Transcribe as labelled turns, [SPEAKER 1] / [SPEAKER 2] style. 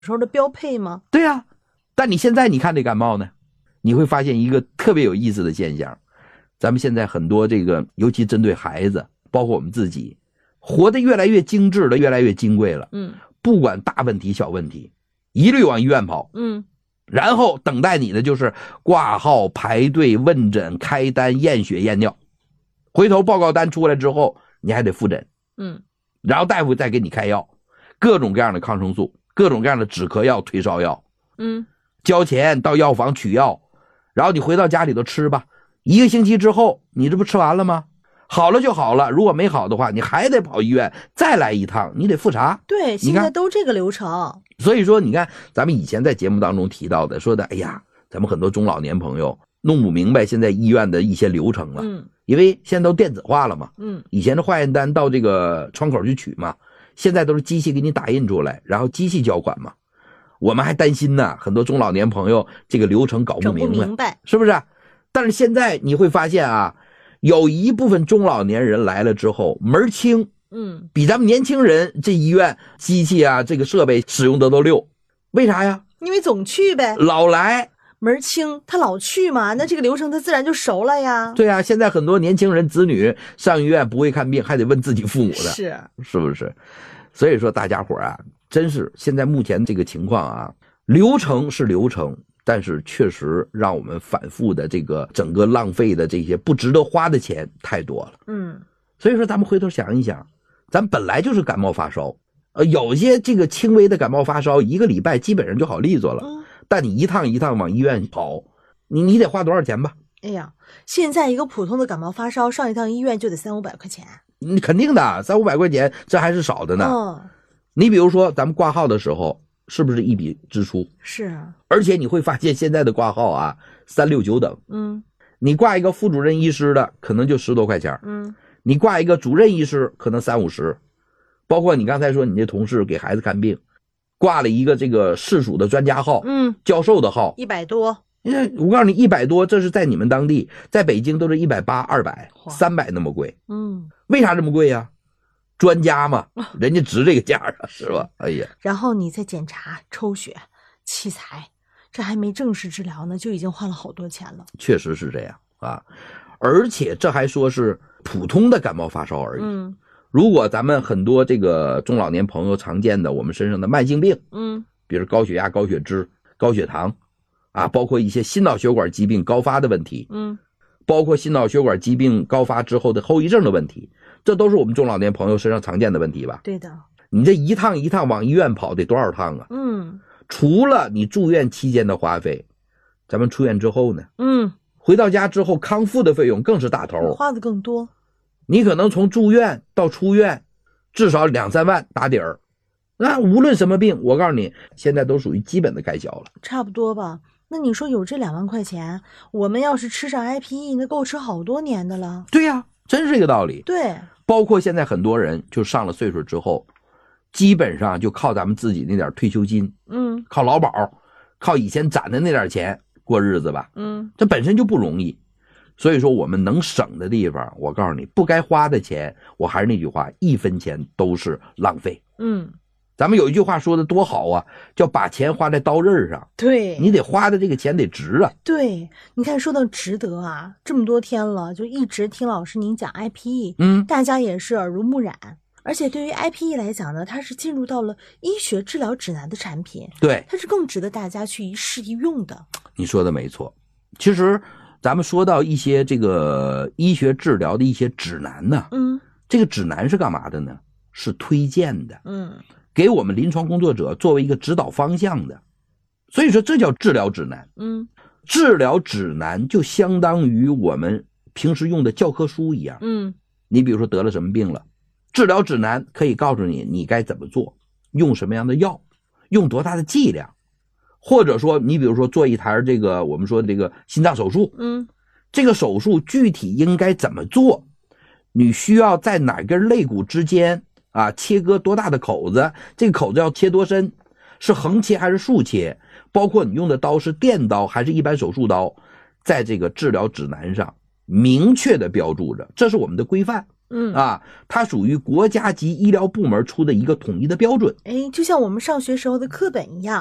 [SPEAKER 1] 时候的标配吗？
[SPEAKER 2] 对啊，但你现在你看这感冒呢，你会发现一个特别有意思的现象，咱们现在很多这个，尤其针对孩子，包括我们自己，活得越来越精致了，越来越金贵了。不管大问题小问题，一律往医院跑。然后等待你的就是挂号、排队、问诊、开单、验血、验尿，回头报告单出来之后，你还得复诊。然后大夫再给你开药，各种各样的抗生素，各种各样的止咳药、退烧药。交钱到药房取药，然后你回到家里头吃吧。1个星期之后，你这不吃完了吗？好了就好了，如果没好的话，你还得跑医院再来一趟，你得复查。
[SPEAKER 1] 对，现在都这个流程。
[SPEAKER 2] 所以说你看咱们以前在节目当中提到的，说的哎呀，咱们很多中老年朋友弄不明白现在医院的一些流程了。因为现在都电子化了嘛。以前的化验单到这个窗口去取嘛，现在都是机器给你打印出来，然后机器交款嘛。我们还担心呢，很多中老年朋友这个流程搞不明白，是不是？但是现在你会发现啊，有一部分中老年人来了之后门清，比咱们年轻人这医院机器啊这个设备使用的都溜。为啥呀？
[SPEAKER 1] 因为总去呗，
[SPEAKER 2] 老来
[SPEAKER 1] 门清，他老去嘛，那这个流程他自然就熟了呀。
[SPEAKER 2] 对啊，现在很多年轻人子女上医院不会看病，还得问自己父母的，是不是？所以说大家伙啊，真是现在目前这个情况啊，流程是流程，但是确实让我们反复的这个整个浪费的这些不值得花的钱太多了。所以说咱们回头想一想，咱本来就是感冒发烧，有些这个轻微的感冒发烧1个礼拜基本上就好利索了。但你一趟一趟往医院跑，你得花多少钱吧？
[SPEAKER 1] 哎呀，现在一个普通的感冒发烧上一趟医院就得300-500块钱。
[SPEAKER 2] 你肯定的，300-500块钱这还是少的呢。你比如说咱们挂号的时候是不是一笔支出？是。而且你会发现现在的挂号啊3、6、9等。你挂一个副主任医师的可能就10多块钱。你挂一个主任医师可能30、50。包括你刚才说你这同事给孩子看病，挂了一个这个市属的专家号，教授的号
[SPEAKER 1] ，100多。
[SPEAKER 2] 我告诉你100多，这是在你们当地，在北京都是180、200、300那么贵。为啥这么贵呀？专家嘛，人家值这个价啊，是吧？哎呀，
[SPEAKER 1] 然后你再检查、抽血、器材，这还没正式治疗呢，就已经花了好多钱了。
[SPEAKER 2] 确实是这样啊，而且这还说是普通的感冒发烧而已。如果咱们很多这个中老年朋友常见的我们身上的慢性病，比如高血压、高血脂、高血糖啊，包括一些心脑血管疾病高发的问题，包括心脑血管疾病高发之后的后遗症的问题，这都是我们中老年朋友身上常见的问题吧？
[SPEAKER 1] 对的。
[SPEAKER 2] 你这一趟一趟往医院跑得多少趟啊？除了你住院期间的花费，咱们出院之后呢？回到家之后康复的费用更是大头，
[SPEAKER 1] 花的更多。
[SPEAKER 2] 你可能从住院到出院至少2、3万打底儿。那无论什么病，我告诉你现在都属于基本的开销了。
[SPEAKER 1] 差不多吧。那你说有这2万块钱，我们要是吃上 IPE， 那够吃好多年的了。
[SPEAKER 2] 对呀，真是这个道理。
[SPEAKER 1] 对，
[SPEAKER 2] 包括现在很多人就上了岁数之后，基本上就靠咱们自己那点退休金，靠劳保，靠以前攒的那点钱过日子吧。这本身就不容易。所以说我们能省的地方，我告诉你，不该花的钱，我还是那句话，1分钱都是浪费。咱们有一句话说的多好啊，叫把钱花在刀刃上。
[SPEAKER 1] 对，
[SPEAKER 2] 你得花的这个钱得值啊。
[SPEAKER 1] 对，你看说到值得啊，这么多天了，就一直听老师您讲 IPE，大家也是耳濡目染。而且对于 IPE 来讲呢，它是进入到了医学治疗指南的产品。
[SPEAKER 2] 对，
[SPEAKER 1] 它是更值得大家去一试一用的。
[SPEAKER 2] 你说的没错。其实咱们说到一些这个医学治疗的一些指南呢，这个指南是干嘛的呢？是推荐的，给我们临床工作者作为一个指导方向的。所以说这叫治疗指南。治疗指南就相当于我们平时用的教科书一样。你比如说得了什么病了，治疗指南可以告诉你你该怎么做，用什么样的药，用多大的剂量，或者说你比如说做一台这个我们说的这个心脏手术，这个手术具体应该怎么做，你需要在哪根肋骨之间啊切割多大的口子，这个口子要切多深，是横切还是竖切，包括你用的刀是电刀还是一般手术刀，在这个治疗指南上明确的标注着，这是我们的规范。 它属于国家级医疗部门出的一个统一的标准。
[SPEAKER 1] 就像我们上学时候的课本一样。